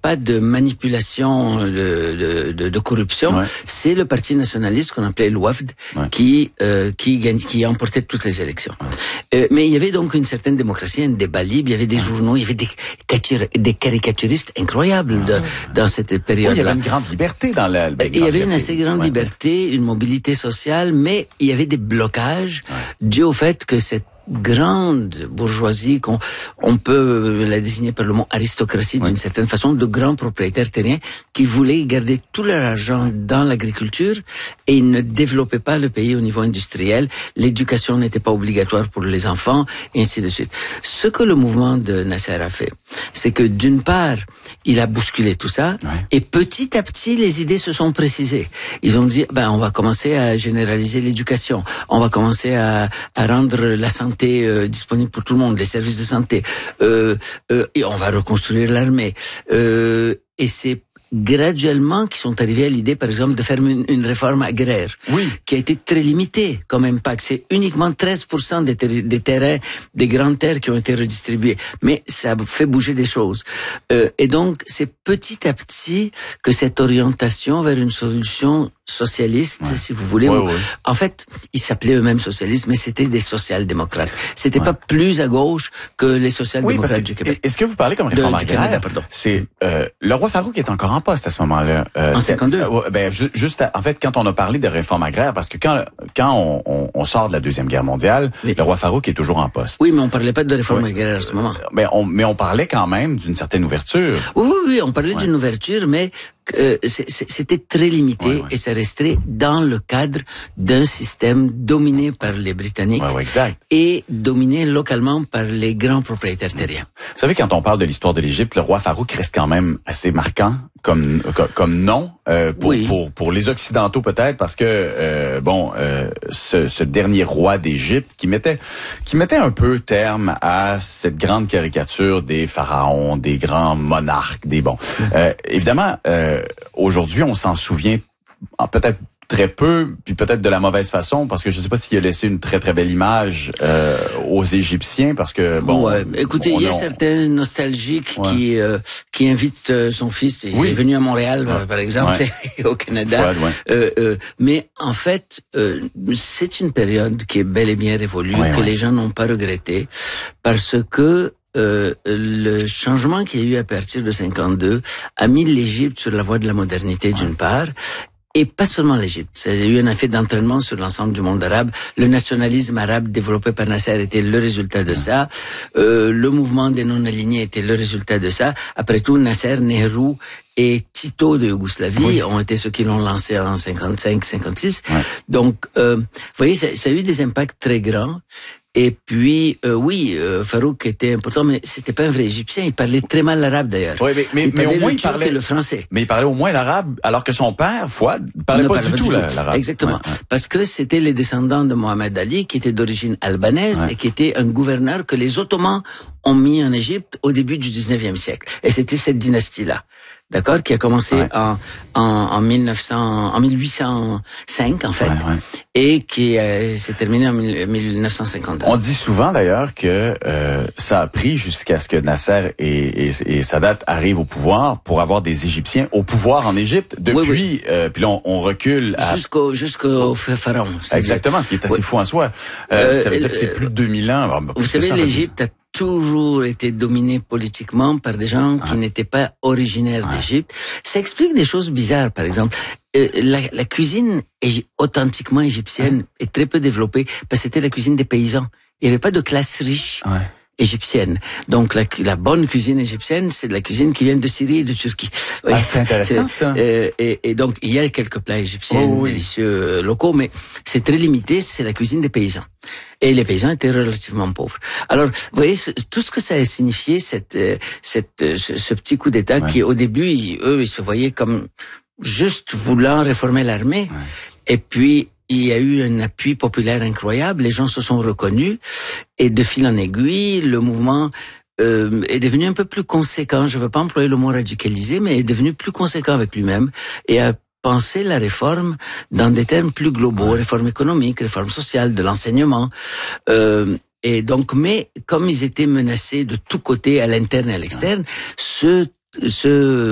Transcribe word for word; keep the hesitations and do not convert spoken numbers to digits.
pas de manipulation de, de, de, de corruption. Ouais. C'est le parti nationaliste qu'on appelait l'Ouafd ouais. qui euh, qui gagne, qui emportait toutes les élections. Ouais. Euh, mais il y avait donc une certaine démocratie, un débat libre. Il y avait des ouais. journaux, il y avait des des caricaturistes incroyables ouais. de, dans cette période-là. Oui, il y avait une grande liberté dans la. Euh, il y avait une assez grande ouais. liberté, une mobilité sociale, mais il y avait des blocages ouais. dus au fait que cette grande bourgeoisie, qu'on on peut la désigner par le mot aristocratie oui. d'une certaine façon, de grands propriétaires terriens qui voulaient garder tout leur argent dans l'agriculture et ils ne développaient pas le pays au niveau industriel. L'éducation n'était pas obligatoire pour les enfants et ainsi de suite. Ce que le mouvement de Nasser a fait, c'est que d'une part, il a bousculé tout ça oui. et petit à petit, les idées se sont précisées. Ils ont dit, ben, on va commencer à généraliser l'éducation, on va commencer à, à rendre la santé Euh, disponible pour tout le monde, les services de santé, euh, euh, et on va reconstruire l'armée. Euh, et c'est graduellement qui sont arrivés à l'idée, par exemple, de faire une, une réforme agraire, oui. qui a été très limitée comme impact. C'est uniquement treize pour cent des, ter- des terrains, des grandes terres qui ont été redistribués. Mais ça fait bouger des choses. Euh, et donc, c'est petit à petit que cette orientation vers une solution socialiste, ouais. si vous voulez. Ouais, où, ouais. En fait, ils s'appelaient eux-mêmes socialistes, mais c'était des social-démocrates. C'était ouais. pas plus à gauche que les social-démocrates oui, du Québec. Est-ce que vous parlez comme réforme de, agraire? Canada, pardon. C'est euh, le roi Farouk est encore en poste à ce moment-là. Euh, en cinquante-deux. Euh, ben ju- juste à, en fait quand on a parlé de réforme agraire, parce que quand quand on, on, on sort de la deuxième guerre mondiale, oui. le roi Farouk est toujours en poste. Oui, mais on parlait pas de réforme oui. agraire à ce moment. Mais on mais on parlait quand même d'une certaine ouverture. Oui, oui, oui on parlait ouais. d'une ouverture, mais Euh, c'était très limité ouais, ouais. et ça restait dans le cadre d'un système dominé par les Britanniques ouais, ouais, exact. et dominé localement par les grands propriétaires terriens. Vous savez, quand on parle de l'histoire de l'Égypte, le roi Farouk reste quand même assez marquant comme comme, comme nom euh, pour, oui. pour pour les Occidentaux peut-être, parce que euh, bon, euh, ce, ce dernier roi d'Égypte qui mettait qui mettait un peu terme à cette grande caricature des pharaons, des grands monarques, des bons. Euh, évidemment. Euh, Aujourd'hui, on s'en souvient peut-être très peu, puis peut-être de la mauvaise façon, parce que je ne sais pas s'il a laissé une très très belle image euh, aux Égyptiens, parce que bon. Ouais, écoutez, il y a on... certains nostalgiques ouais. qui euh, qui invitent euh, son fils. Il oui. est venu à Montréal, ouais. par exemple, ouais. au Canada. Ouais, ouais. Euh, euh, mais en fait, euh, c'est une période qui est bel et bien révolue, ouais, que ouais. les gens n'ont pas regretté, parce que Euh, le changement qu'il y a eu à partir de cinquante-deux a mis l'Égypte sur la voie de la modernité d'une part, et pas seulement l'Égypte. Ça a eu un effet d'entraînement sur l'ensemble du monde arabe. Le nationalisme arabe développé par Nasser était le résultat de ça. Euh, le mouvement des non-alignés était le résultat de ça. Après tout, Nasser, Nehru et Tito de Yougoslavie oui. ont été ceux qui l'ont lancé en cinquante-cinq cinquante-six. Ouais. Donc, euh, vous voyez, ça, ça a eu des impacts très grands. Et puis, euh, oui, euh, Farouk était important, mais c'était pas un vrai Égyptien. Il parlait très mal l'arabe, d'ailleurs. Oui, mais, mais, il mais au moins, il parlait le français. Mais il parlait au moins l'arabe, alors que son père, Fouad, parlait ne pas parlait du pas tout, du tout l'arabe. Exactement. Ouais, ouais. Parce que c'était les descendants de Mohamed Ali, qui était d'origine albanaise, ouais. et qui était un gouverneur que les Ottomans ont mis en Égypte au début du dix-neuvième siècle. Et c'était cette dynastie-là. D'accord, qui a commencé ouais. en, en, en mille neuf cents, en mille huit cent cinq, en fait, ouais, ouais. et qui euh, s'est terminé en mille neuf cent cinquante-deux. On dit souvent, d'ailleurs, que euh, ça a pris jusqu'à ce que Nasser et, et, et Sadat arrivent au pouvoir pour avoir des Égyptiens au pouvoir en Égypte. Depuis, oui, oui. Euh, puis là, on, on recule à... Jusqu'au, jusqu'au pharaon. Exactement, ce qui est assez oui. fou en soi. Euh, euh, ça veut dire que c'est plus de deux mille ans. Alors, vous savez, l'Égypte a toujours été dominé politiquement par des gens qui ah. n'étaient pas originaires ah. d'Égypte. Ça explique des choses bizarres, par exemple. Euh, la, la cuisine est authentiquement égyptienne ah. est très peu développée parce que c'était la cuisine des paysans. Il n'y avait pas de classe riche ah. égyptienne. Donc la, la bonne cuisine égyptienne, c'est de la cuisine qui vient de Syrie et de Turquie. Ah, c'est intéressant ça. Euh, et, et donc il y a quelques plats égyptiens oh, oui. délicieux euh, locaux, mais c'est très limité. C'est la cuisine des paysans. Et les paysans étaient relativement pauvres. Alors, vous voyez, tout ce que ça a signifié, cette, cette, ce, ce petit coup d'État ouais. qui, au début, ils, eux, ils se voyaient comme juste voulant réformer l'armée. Ouais. Et puis, il y a eu un appui populaire incroyable. Les gens se sont reconnus. Et de fil en aiguille, le mouvement euh, est devenu un peu plus conséquent. Je ne veux pas employer le mot radicalisé, mais est devenu plus conséquent avec lui-même. Et a penser la réforme dans des termes plus globaux, réforme économique, réforme sociale, de l'enseignement. Euh, et donc, mais comme ils étaient menacés de tous côtés, à l'interne et à l'externe, ce, ce